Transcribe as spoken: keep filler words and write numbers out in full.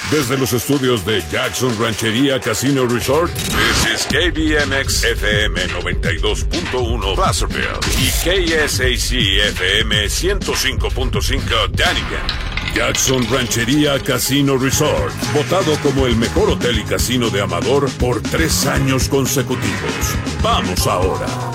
Desde los estudios de Jackson Ranchería Casino Resort, this is K B M X F M noventa y dos punto uno Placerville y K S A C F M ciento cinco punto cinco Dunnigan. Jackson Ranchería Casino Resort, votado como el mejor hotel y casino de Amador por tres años consecutivos. Vamos ahora.